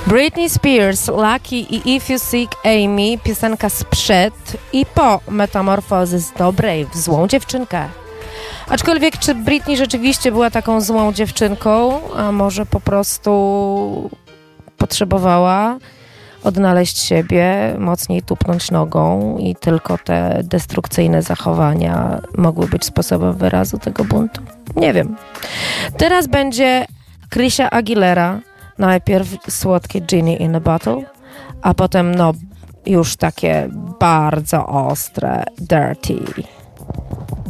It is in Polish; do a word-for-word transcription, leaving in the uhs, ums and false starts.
Britney Spears, Lucky i If You Seek Amy, piosenka sprzed i po metamorfozy z dobrej w złą dziewczynkę. Aczkolwiek czy Britney rzeczywiście była taką złą dziewczynką, a może po prostu potrzebowała odnaleźć siebie, mocniej tupnąć nogą i tylko te destrukcyjne zachowania mogły być sposobem wyrazu tego buntu? Nie wiem. Teraz będzie Chrisha Aguilera, najpierw słodkie Genie in a Bottle, a potem no już takie bardzo ostre Dirty.